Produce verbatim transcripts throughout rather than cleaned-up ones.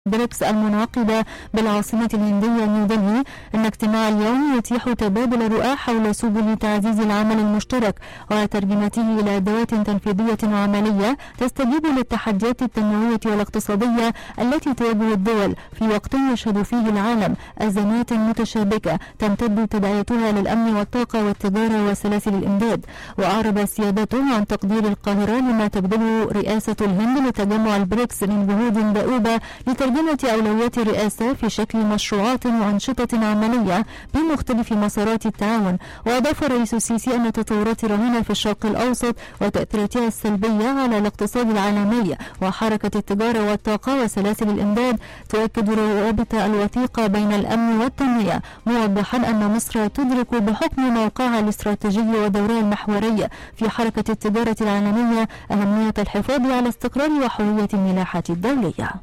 بريكس المنعقدة بالعاصمة الهندية نيودلهي أن اجتماع اليوم يتيح تبادل الرؤى حول سبل تعزيز العمل المشترك وترجمته إلى أدوات تنفيذية وعملية تستجيب للتحديات التنموية والاقتصادية التي تواجه الدول في وقت يشهد فيه العالم أزمات متشابكة تمتد تداعياتها للأمن والطاقة والتجارة وسلاسل الإمداد. وأعرب سيادته عن تقدير القاهرة لما تبذله رئاسة الهند لتجمع البريكس من جهود دؤوبة لترجمة أولويات الرئاسة في شكل مشروعات وأنشطة عملية بمختلف مسارات التعاون. وأضاف الرئيس السيسي أن التطورات الراهنة في الشرق الأوسط وتأثيراتها السلبية على الاقتصاد العالمي وحركة التجارة والطاقة وسلاسل الإمداد تؤكد الروابط الوثيقة بين الأمن والتنمية، موضحا أن مصر تدرك بحكم موقعها الاستراتيجي ودورها المحوري في حركة التجارة العالمية أهمية الحفاظ على استقرار وحرية الملاحة الدولية.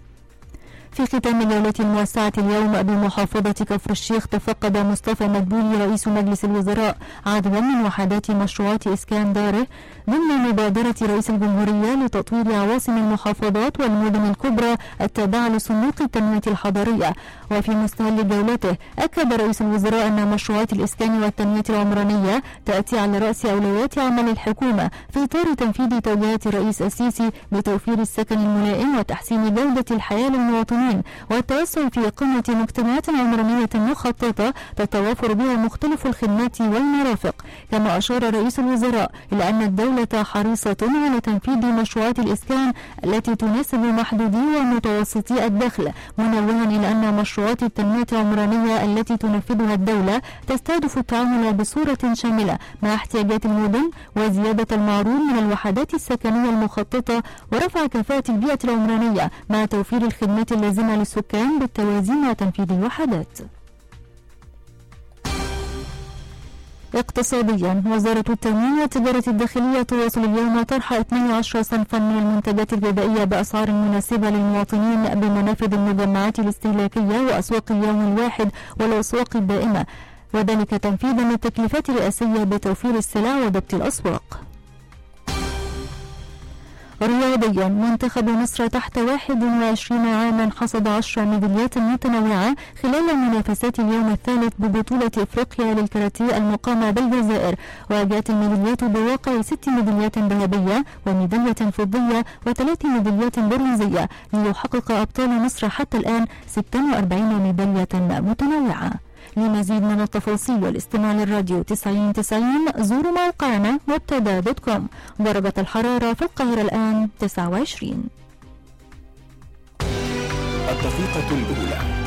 في ختام جولة الموسعة اليوم بمحافظة كفر الشيخ، تفقد مصطفى مدبولي رئيس مجلس الوزراء عددا من وحدات مشروعات إسكان داره ضمن مبادرة رئيس الجمهورية لتطوير عواصم المحافظات والمدن الكبرى التابعة لصندوق التنمية الحضرية. وفي مستهل جولته أكد رئيس الوزراء أن مشروعات الإسكان والتنمية العمرانية تأتي على رأس أولويات عمل الحكومة في إطار تنفيذ توجيهات الرئيس السيسي بتوفير السكن الملائم وتحسين جودة الحياة للمواطنين والتوسع في إقامة مجتمعات عمرانية مخططة تتوافر بها مختلف الخدمات والمرافق. كما أشار رئيس الوزراء إلى أن الدولة حريصة على تنفيذ مشروعات الإسكان التي تناسب محدودي ومتوسطي الدخل، منوها إلى أن مشروعات التنمية العمرانية التي تنفذها الدولة تستهدف التعامل بصورة شاملة مع احتياجات المدن وزيادة المعروض من الوحدات السكنية المخططة ورفع كفاءة البيئة العمرانية مع توفير الخدمات اللازمة للسكان بالتوازي مع تنفيذ الوحدات. اقتصاديا، وزارة التموين والتجارة الداخلية تواصل اليوم طرح اثني عشر صنفا من المنتجات الغذائية بأسعار مناسبة للمواطنين بمنافذ المجمعات الاستهلاكية وأسواق اليوم الواحد والأسواق الدائمة، وذلك تنفيذا للتكليفات الرئاسية بتوفير السلع وضبط الأسواق. رياضيا، منتخب مصر تحت واحد وعشرين عاما حصد عشر ميداليات متنوعة خلال منافسات اليوم الثالث ببطولة افريقيا للكاراتيه المقامة بالجزائر، وجاءت الميداليات بواقع ست ميداليات ذهبية وميدالية فضية وثلاث ميداليات برونزية، ليحقق أبطال مصر حتى الآن ستة وأربعين ميدالية متنوعة. لمزيد من التفاصيل والاستماع للراديو تسعين تسعين زوروا موقعنا مبتدا دوت كوم. درجة الحرارة في القاهرة الآن تسعة وعشرين. الدقيقة الأولى.